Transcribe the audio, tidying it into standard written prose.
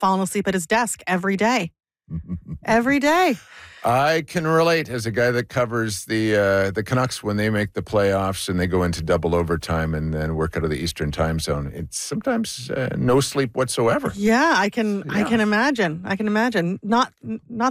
fallen asleep at his desk every day. Every day. I can relate as a guy that covers the Canucks when they make the playoffs and they go into double overtime and then work out of the Eastern time zone. It's sometimes no sleep whatsoever. Yeah, I can imagine. Not